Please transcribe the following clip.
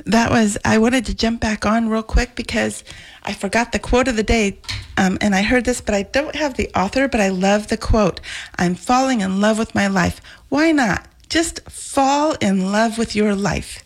I wanted to jump back on real quick because I forgot the quote of the day. And I heard this, but I don't have the author, but I love the quote. I'm falling in love with my life. Why not? Just fall in love with your life.